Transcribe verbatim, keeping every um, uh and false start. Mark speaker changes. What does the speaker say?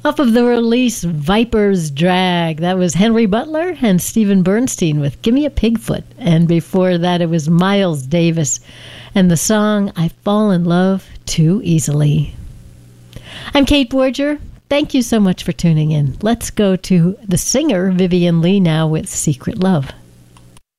Speaker 1: Off of the release Viper's Drag, that was Henry Butler and Stephen Bernstein with Gimme a Pigfoot. And before that, it was Miles Davis and the song I Fall in Love Too Easily. I'm Kate Borger. Thank you so much for tuning in. Let's go to the singer Vivian Lee now with Secret Love.